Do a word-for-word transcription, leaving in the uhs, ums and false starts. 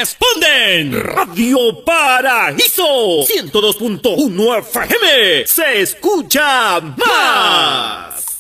responden. Radio Paraíso ciento dos punto uno F M se escucha más.